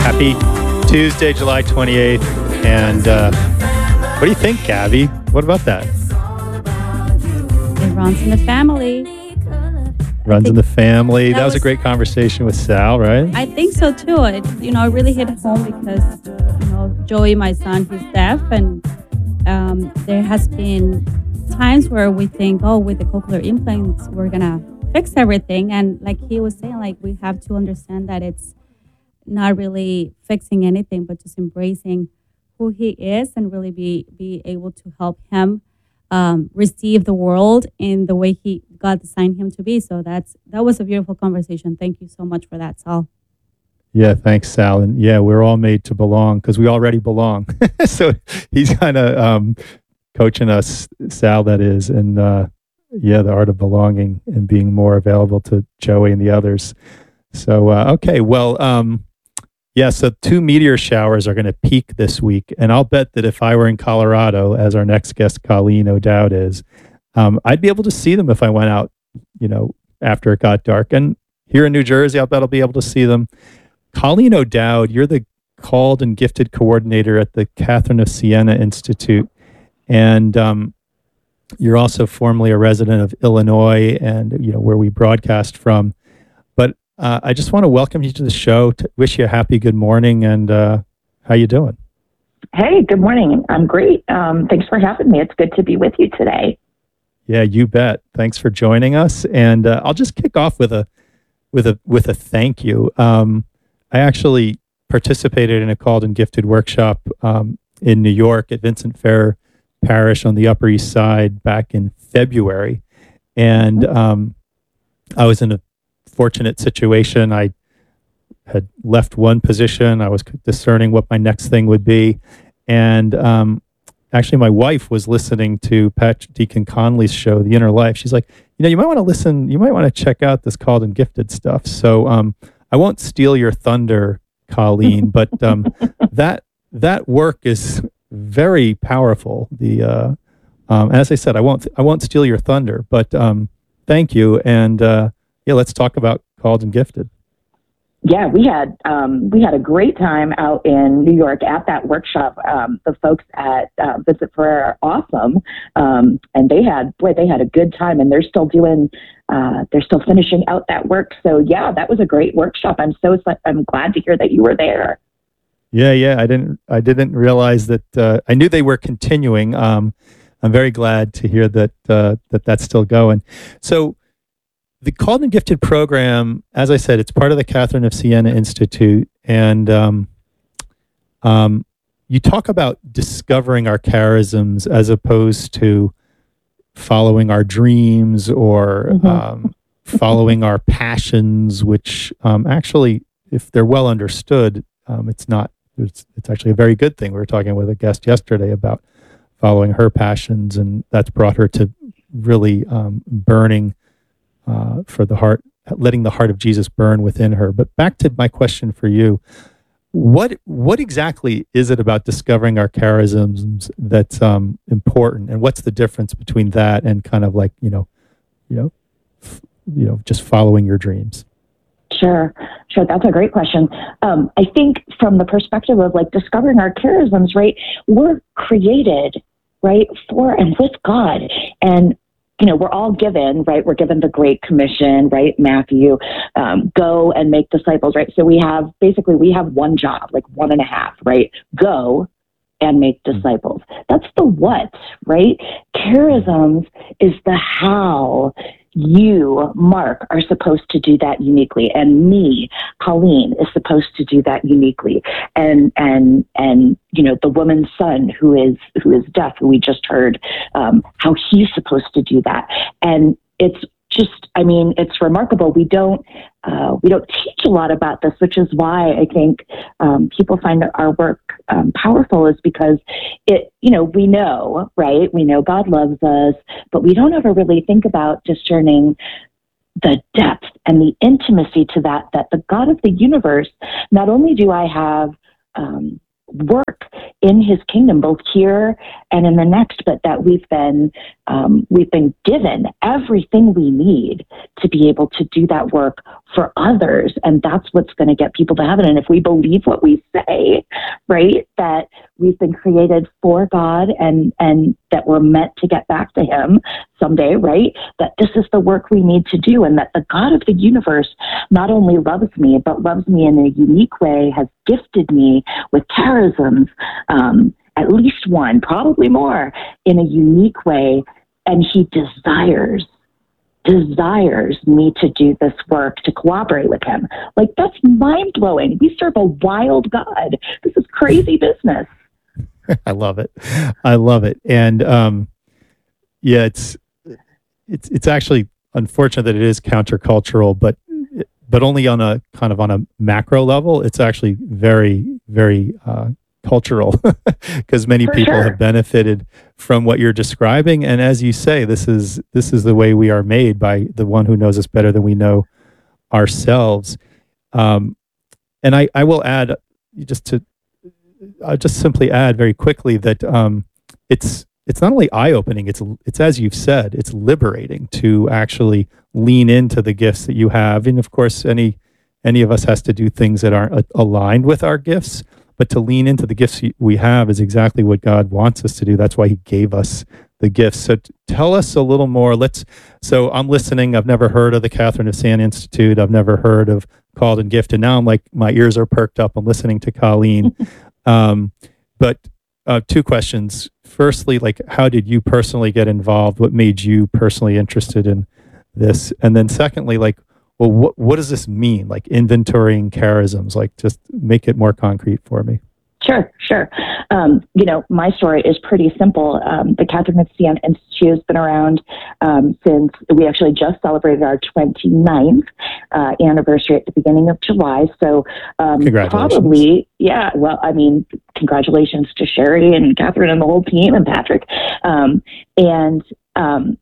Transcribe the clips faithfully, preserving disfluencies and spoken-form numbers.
Happy Tuesday, July twenty-eighth. And uh, what do you think, Gabby? What about that? It runs in the family. Runs in the family. That, that was, was a great conversation with Sal, right? I think so too. It, you know, it really hit home because, you know, Joey, my son, he's deaf, and um, there has been times where we think, oh, with the cochlear implants, we're gonna fix everything. And like he was saying, like we have to understand that it's not really fixing anything, but just embracing who he is and really be be able to help him um, receive the world in the way he God designed him to be. So that's that was a beautiful conversation. Thank you so much for that, Sal. Yeah, thanks, Sal. And yeah, we're all made to belong because we already belong. So he's kind of um, coaching us, Sal, that is, and uh, yeah, the art of belonging and being more available to Joey and the others. So uh, okay, well. Um, Yeah, so two meteor showers are going to peak this week, and I'll bet that if I were in Colorado, as our next guest, Colleen O'Dowd, is, um, I'd be able to see them if I went out, you know, after it got dark. And here in New Jersey, I'll bet I'll be able to see them. Colleen O'Dowd, you're the called and gifted coordinator at the Catherine of Siena Institute, and um, you're also formerly a resident of Illinois, and you know where we broadcast from. But Uh, I just want to welcome you to the show, to wish you a happy good morning, and uh, how you doing? Hey, good morning. I'm great. Um, thanks for having me. It's good to be with you today. Yeah, you bet. Thanks for joining us, and uh, I'll just kick off with a with a with a thank you. Um, I actually participated in a called and gifted workshop um, in New York at Vincent Fair Parish on the Upper East Side back in February, and um, I was in a fortunate situation. I had left one position. I was discerning what my next thing would be. And um, actually, my wife was listening to Pat Deacon Conley's show, The Inner Life. She's like, you know, you might want to listen, you might want to check out this called and gifted stuff. So um, I won't steal your thunder, Colleen, but um, that that work is very powerful. The uh, um, as I said, I won't I won't steal your thunder, but um, thank you. And uh, Yeah, let's talk about called and gifted. Yeah, we had um, we had a great time out in New York at that workshop. Um, the folks at uh, Vincent Ferrer are awesome, um, and they had boy, they had a good time, and they're still doing, uh, they're still finishing out that work. So yeah, that was a great workshop. I'm so I'm glad to hear that you were there. Yeah, yeah, I didn't I didn't realize that. Uh, I knew they were continuing. Um, I'm very glad to hear that uh, that that's still going. So. The Called and Gifted program, as I said, it's part of the Catherine of Siena Institute. And um, um, you talk about discovering our charisms as opposed to following our dreams or mm-hmm. um, following our passions, which um, actually, if they're well understood, um, it's not, it's, it's actually a very good thing. We were talking with a guest yesterday about following her passions, and that's brought her to really um, burning Uh, for the heart, letting the heart of Jesus burn within her. But back to my question for you, what what exactly is it about discovering our charisms that's um, important, and what's the difference between that and kind of like you know, you know, f- you know, just following your dreams? Sure, sure. That's a great question. Um, I think from the perspective of like discovering our charisms, right? We're created, right, for and with God, and you know, we're all given, right? We're given the Great Commission, right? Matthew, um, go and make disciples, right? So we have, basically, we have one job, like one and a half, right? Go and make disciples. That's the what, right? Charisms is the how you, Mark, are supposed to do that uniquely. And me, Colleen, is supposed to do that uniquely. And, and, and, you know, the woman's son who is, who is deaf, who we just heard, um, how he's supposed to do that. And it's just, I mean, it's remarkable. We don't, uh, we don't teach a lot about this, which is why I think um, people find our work um, powerful, is because it, you know, we know, right? We know God loves us, but we don't ever really think about discerning the depth and the intimacy to that, that the God of the universe, not only do I have um, work in his kingdom, both here and in the next, but that we've been um, we've been given everything we need to be able to do that work for others. And that's what's going to get people to heaven. And if we believe what we say, right, that we've been created for God and, and that we're meant to get back to him someday, right, that this is the work we need to do, and that the God of the universe not only loves me, but loves me in a unique way, has gifted me with charisms, um, at least one, probably more, in a unique way. And he desires, desires me to do this work, to cooperate with him. Like, that's mind-blowing. We serve a wild God. This is crazy business. I love it. I love it. And um, yeah, it's it's it's actually unfortunate that it is countercultural, but but only on a kind of on a macro level. It's actually very, very uh, cultural because many For people sure. have benefited from what you're describing. And as you say, this is this is the way we are made by the one who knows us better than we know ourselves. Um, and I, I will add, just to I'll just simply add very quickly that um, it's it's not only eye-opening, it's it's as you've said, it's liberating to actually lean into the gifts that you have. And of course, any any of us has to do things that aren't a- aligned with our gifts, but to lean into the gifts we have is exactly what God wants us to do. That's why he gave us the gifts. So t- tell us a little more. Let's. So I'm listening. I've never heard of the Catherine of Siena Institute. I've never heard of Called and Gifted. Now I'm like, my ears are perked up. I'm listening to Colleen. Um, but uh, two questions. Firstly, like, how did you personally get involved? What made you personally interested in this? And then secondly, like, well, what what does this mean? Like, inventorying charisms, like, just make it more concrete for me. Sure, sure. Um, you know, my story is pretty simple. Um, the Catherine of Siena Institute has been around um, since we actually just celebrated our twenty-ninth uh, anniversary at the beginning of July. So um, Congratulations. probably, yeah, well, I mean, congratulations to Sherry and Catherine and the whole team and Patrick. Um, and um,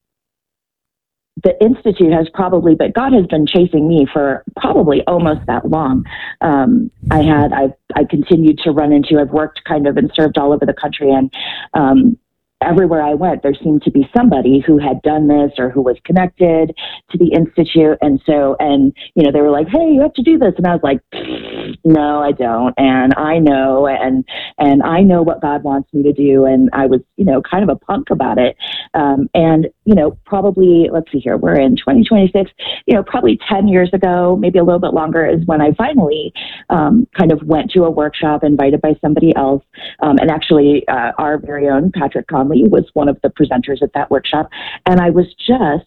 the Institute has probably, but God has been chasing me for probably almost that long. Um, I had, I, I continued to run into, I've worked kind of and served all over the country, and um, everywhere I went, there seemed to be somebody who had done this or who was connected to the Institute. And so, and, you know, they were like, hey, you have to do this. And I was like, no, I don't. And I know, and, and I know what God wants me to do. And I was, you know, kind of a punk about it. Um, and, you know, probably, let's see here, we're in twenty twenty-six, you know, probably ten years ago, maybe a little bit longer, is when I finally um, kind of went to a workshop invited by somebody else. Um, and actually uh, our very own Patrick Conley was one of the presenters at that workshop. And I was just,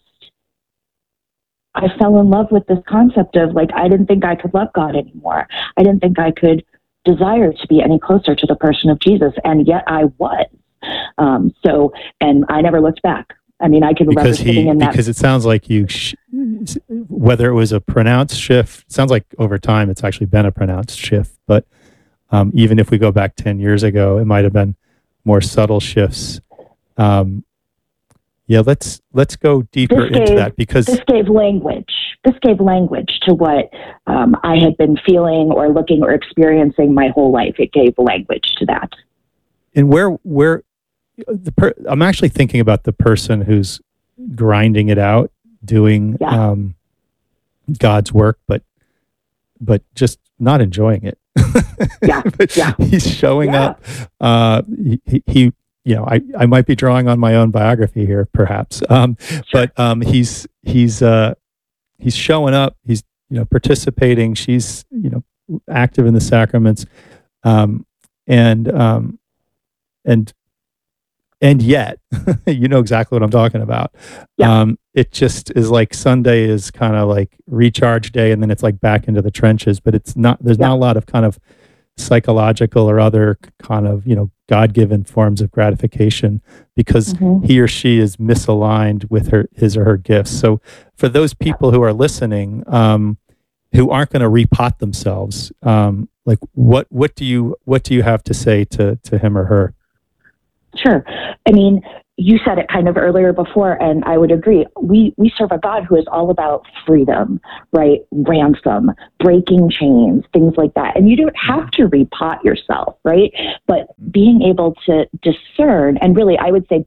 I fell in love with this concept of, like, I didn't think I could love God anymore. I didn't think I could desire to be any closer to the person of Jesus. And yet I was. Um, so, and I never looked back. I mean, I can remember Because sitting he, in that. because it sounds like you, sh- whether it was a pronounced shift, sounds like over time it's actually been a pronounced shift. But um, even if we go back ten years ago, it might have been more subtle shifts. Um, yeah, let's let's go deeper This into gave- that, because This gave language. This gave language to what um, I had been feeling or looking or experiencing my whole life. It gave language to that. and where where the per, I'm actually thinking about the person who's grinding it out, doing Yeah. um, God's work, but but just not enjoying it. Yeah, But yeah. he's showing Yeah. up. Uh, he, he, he, you know, I, I might be drawing on my own biography here, perhaps. Um, but um, he's he's uh, he's showing up. He's, you know, participating. She's, you know, active in the sacraments, um, and um, and and yet, you know exactly what I'm talking about. Yeah. Um, it just is like Sunday is kind of like recharge day, and then it's like back into the trenches. But it's not. There's Yeah. not a lot of kind of psychological or other kind of, you know, God-given forms of gratification, because Mhm. he or she is misaligned with her his or her gifts. So for those people who are listening, um, who aren't going to repot themselves, um, like what what do you what do you have to say to to him or her? Sure. I mean, you said it kind of earlier before, and I would agree. We we serve a God who is all about freedom, right? Ransom, breaking chains, things like that. And you don't have to repot yourself, right? But being able to discern, and really, I would say that's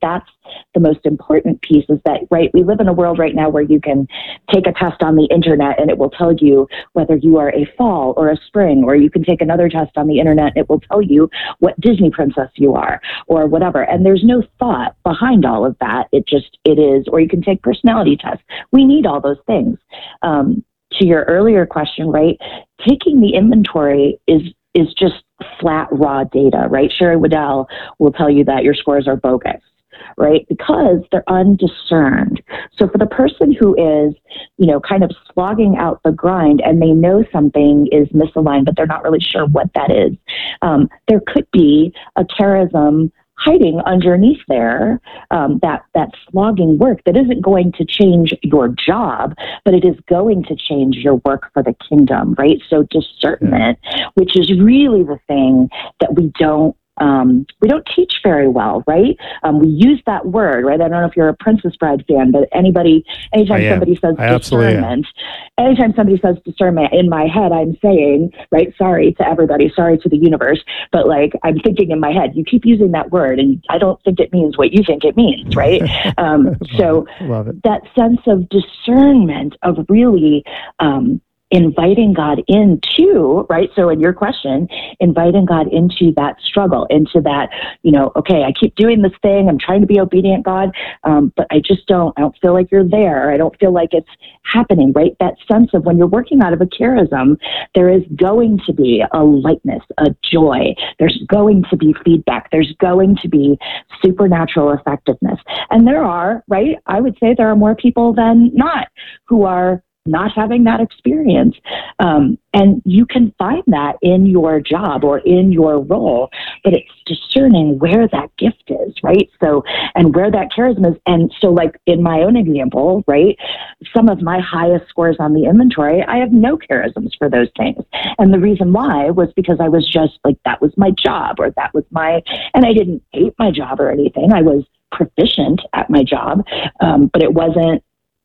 the most important piece is that, right, we live in a world right now where you can take a test on the internet and it will tell you whether you are a fall or a spring, or you can take another test on the internet and it will tell you what Disney princess you are or whatever. And there's no thought behind all of that. It just, it is, or you can take personality tests. We need all those things. Um, to your earlier question, right, taking the inventory is is just flat, raw data, right? Sherry Waddell will tell you that your scores are bogus, right? Because they're undiscerned. So for the person who is, you know, kind of slogging out the grind and they know something is misaligned, but they're not really sure what that is, um, there could be a charism hiding underneath there, um, that that slogging work that isn't going to change your job, but it is going to change your work for the kingdom, right? So discernment, which is really the thing that we don't Um, we don't teach very well, right? Um, we use that word, right? I don't know if you're a Princess Bride fan, but anybody, anytime somebody says I discernment, anytime somebody says discernment, in my head, I'm saying, right, sorry to everybody, sorry to the universe, but like, I'm thinking in my head, you keep using that word and I don't think it means what you think it means, right? Um, so Love it. that sense of discernment of really, um, inviting God into, right? So in your question, inviting God into that struggle, into that, you know, okay, I keep doing this thing. I'm trying to be obedient, God, um, but I just don't, I don't feel like you're there. I don't feel like it's happening, right? That sense of when you're working out of a charism, there is going to be a lightness, a joy. There's going to be feedback. There's going to be supernatural effectiveness. And there are, right? I would say there are more people than not who are not having that experience. Um, and you can find that in your job or in your role, but it's discerning where that gift is, right? So, and where that charisma is. And so like in my own example, right, some of my highest scores on the inventory, I have no charisms for those things. And the reason why was because I was just like, that was my job, or that was my, and I didn't hate my job or anything. I was proficient at my job, um, but it wasn't,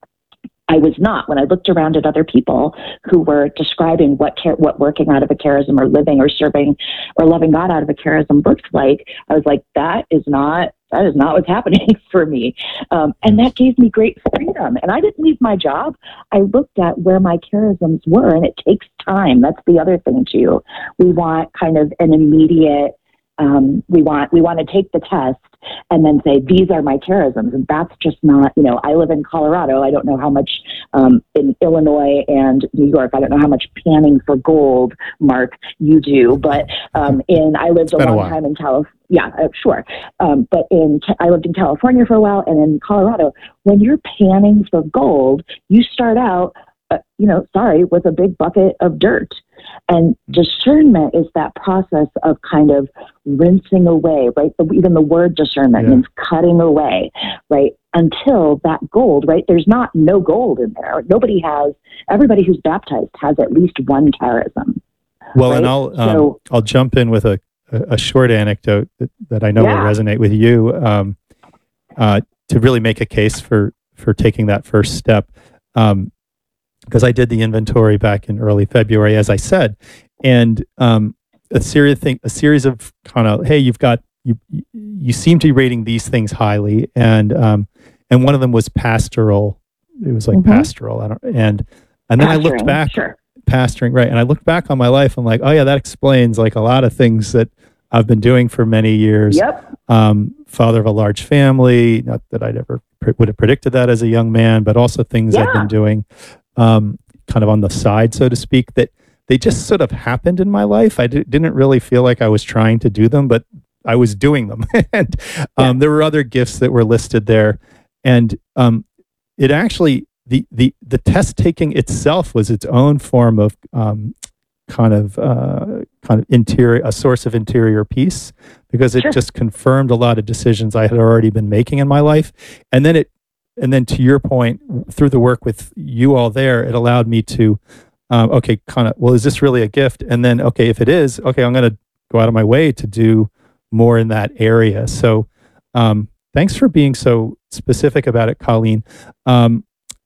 I was not. When I looked around at other people who were describing what char- what working out of a charism or living or serving or loving God out of a charism looked like, I was like, that is not that is not what's happening for me. Um, and that gave me great freedom. And I didn't leave my job. I looked at where my charisms were, and it takes time. That's the other thing too. We want kind of an immediate. Um, we want we want to take the test and then say, these are my charisms. And that's just not, you know, I live in Colorado. I don't know how much um, in Illinois and New York, I don't know how much panning for gold, Mark, you do. But um, in, I lived a long a time in California. Yeah, uh, sure. Um, but in, I lived in California for a while, and in Colorado, when you're panning for gold, you start out, uh, you know, sorry, with a big bucket of dirt. And discernment is that process of kind of rinsing away, right? Even the word discernment yeah. means cutting away, right? Until that gold, right? There's not no gold in there. Nobody has, everybody who's baptized has at least one charism. Well, right? and I'll, um, so, I'll jump in with a, a short anecdote that, that I know yeah. will resonate with you um, uh, to really make a case for, for taking that first step. Um, because I did the inventory back in early February, as I said, and um, a series thing, a series of kind of, hey, you've got you, you seem to be rating these things highly, and um, and one of them was pastoral. It was like mm-hmm. pastoral, I don't, and and then Pastoring, I looked back, sure. pastoring, right, and I looked back on my life. I'm like, oh yeah, that explains like a lot of things that I've been doing for many years. Yep. Um, father of a large family. Not that I'd ever pre- would have predicted that as a young man, but also things yeah. I've been doing. Um, kind of on the side, so to speak, that they just sort of happened in my life. I d- didn't really feel like I was trying to do them, but I was doing them. and um, yeah. there were other gifts that were listed there. And um, it actually, the, the, the test taking itself was its own form of um, kind of uh, kind of interior, a source of interior peace, because it sure. just confirmed a lot of decisions I had already been making in my life. And then it And then to your point, through the work with you all there, it allowed me to, um, okay, kind of, well, is this really a gift? And then, okay, if it is, okay, I'm going to go out of my way to do more in that area. So um, thanks for being so specific about it, Colleen. Um,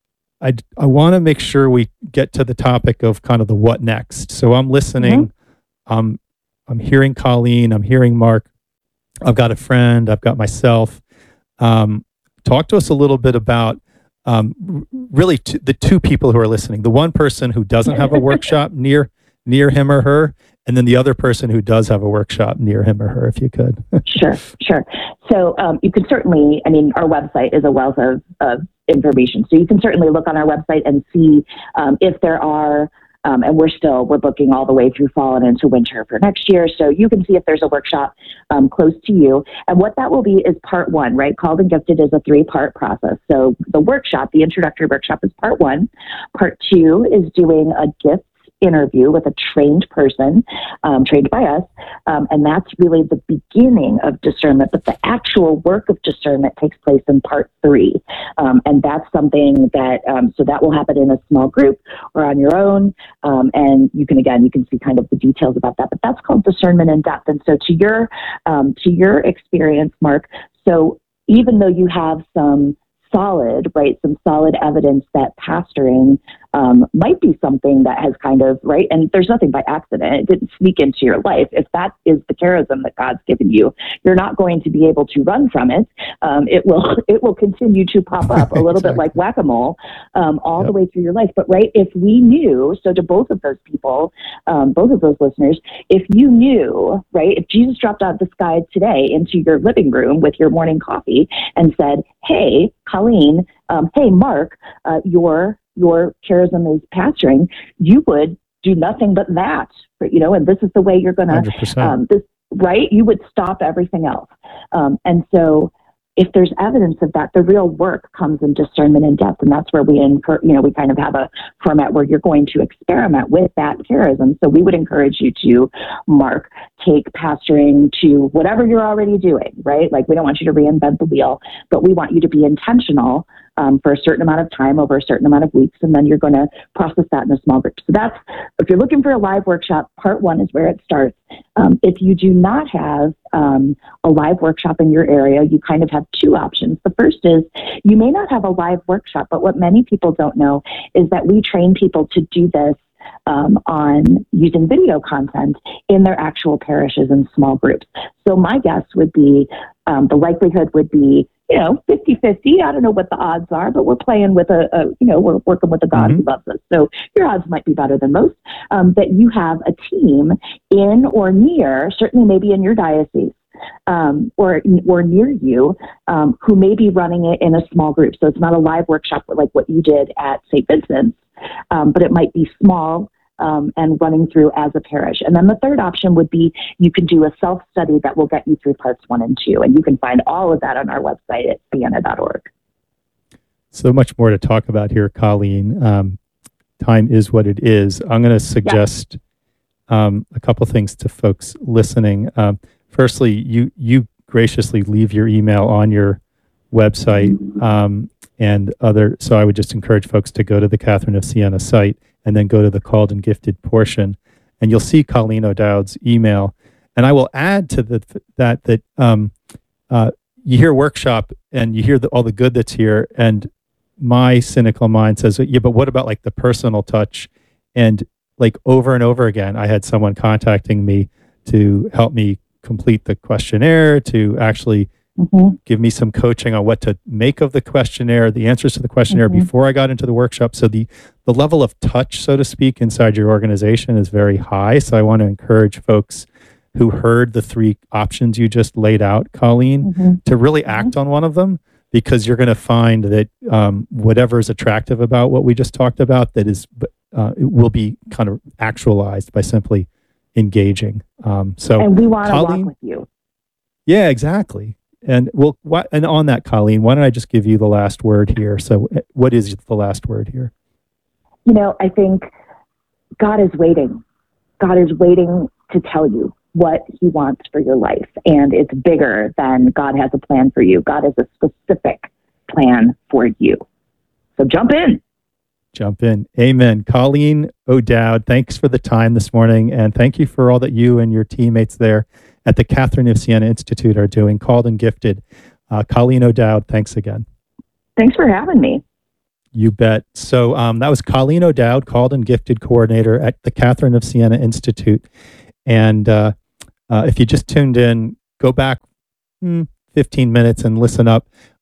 I, I want to make sure we get to the topic of kind of the what next. So I'm listening. Mm-hmm. Um, I'm hearing Colleen. I'm hearing Mark. I've got a friend. I've got myself. Um, talk to us a little bit about um, r- really t- the two people who are listening. The one person who doesn't have a workshop near near him or her, and then the other person who does have a workshop near him or her, if you could. Sure, sure. So um, you can certainly, I mean, our website is a wealth of, of information. So you can certainly look on our website and see um, if there are, um, and we're still, we're booking all the way through fall and into winter for next year. So you can see if there's a workshop um, close to you. And what that will be is part one, right? Called and Gifted is a three-part process. So the workshop, the introductory workshop is part one. Part two is doing a gift interview with a trained person, um, trained by us, um, and that's really the beginning of discernment. But the actual work of discernment takes place in part three, um, and that's something that um, so that will happen in a small group or on your own, um, and you can again you can see kind of the details about that. But that's called discernment in depth. And so to your um, to your experience, Mark, so even though you have some solid, right, some solid evidence that pastoring um, might be something that has kind of, right, and there's nothing by accident. It didn't sneak into your life. If that is the charism that God's given you, you're not going to be able to run from it. Um, it will it will continue to pop up a little exactly. bit like whack-a-mole um, all yep. the way through your life. But, right, if we knew, so to both of those people, um, both of those listeners, if you knew, right, if Jesus dropped out of the sky today into your living room with your morning coffee and said, hey, Colleen, um, hey, Mark, uh, your your charism is pastoring, you would do nothing but that, you know, and this is the way you're going to, um, this, right? You would stop everything else. Um, and so if there's evidence of that, the real work comes in discernment in depth. And that's where we, incur, you know, we kind of have a format where you're going to experiment with that charism. So we would encourage you to, Mark, take pastoring to whatever you're already doing, right? Like we don't want you to reinvent the wheel, but we want you to be intentional Um, for a certain amount of time over a certain amount of weeks, and then you're going to process that in a small group. So that's, if you're looking for a live workshop, part one is where it starts. Um, if you do not have um, a live workshop in your area, you kind of have two options. The first is you may not have a live workshop, but what many people don't know is that we train people to do this Um, on using video content in their actual parishes and small groups. So my guess would be, um, the likelihood would be, you know, fifty-fifty. I don't know what the odds are, but we're playing with a, a you know, we're working with a God mm-hmm. who loves us. So your odds might be better than most, um, that you have a team in or near, certainly maybe in your diocese, um, or or near you, um, who may be running it in a small group. So it's not a live workshop like what you did at Saint Vincent's, um, but it might be small um, and running through as a parish. And then the third option would be you can do a self-study that will get you through parts one and two. And you can find all of that on our website at sienna dot org. So much more to talk about here, Colleen. Um, time is what it is. I'm going to suggest yeah. um, a couple things to folks listening. Um, firstly, you you graciously leave your email on your website um, and other. So I would just encourage folks to go to the Catherine of Siena site and then go to the Called and Gifted portion, and you'll see Colleen O'Dowd's email. And I will add to the, that that um, uh, you hear workshop and you hear the, all the good that's here, and my cynical mind says, yeah, but what about like the personal touch? And like over and over again, I had someone contacting me to help me complete the questionnaire, to actually mm-hmm. give me some coaching on what to make of the questionnaire, the answers to the questionnaire mm-hmm. before I got into the workshop. So the, the level of touch, so to speak, inside your organization is very high. So I want to encourage folks who heard the three options you just laid out, Colleen, mm-hmm. to really act mm-hmm. on one of them, because you're going to find that um, whatever is attractive about what we just talked about, that is, uh, it will be kind of actualized by simply engaging. Um, so, and we want to walk with you. Yeah, exactly. And well, what, and on that, Colleen, why don't I just give you the last word here? So, what is the last word here? You know, I think God is waiting. God is waiting to tell you what he wants for your life. And it's bigger than God has a plan for you. God has a specific plan for you. So jump in. Jump in. Amen. Colleen O'Dowd, thanks for the time this morning. And thank you for all that you and your teammates there at the Catherine of Siena Institute are doing, Called and Gifted. Uh, Colleen O'Dowd, thanks again. Thanks for having me. You bet. So um, that was Colleen O'Dowd, Called and Gifted Coordinator at the Catherine of Siena Institute. And uh, uh, if you just tuned in, go back hmm, fifteen minutes and listen up.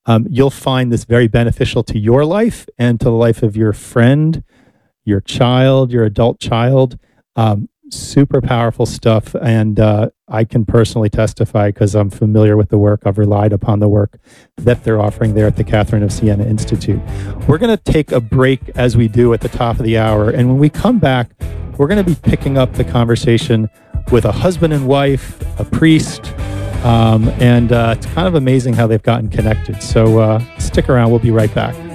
um, you'll find this very beneficial to your life and to the life of your friend, your child, your adult child. Um, super powerful stuff. And uh, I can personally testify because I'm familiar with the work. I've relied upon the work that they're offering there at the Catherine of Siena Institute. We're going to take a break as we do at the top of the hour. And when we come back, we're going to be picking up the conversation with a husband and wife, a priest, um, and uh, it's kind of amazing how they've gotten connected. So uh, stick around. We'll be right back.